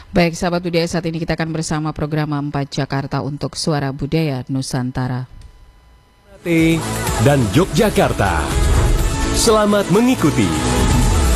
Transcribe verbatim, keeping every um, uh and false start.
Baik, sahabat budaya, saat ini kita akan bersama program empat Jakarta untuk Suara Budaya Nusantara. Dan Yogyakarta. Selamat mengikuti.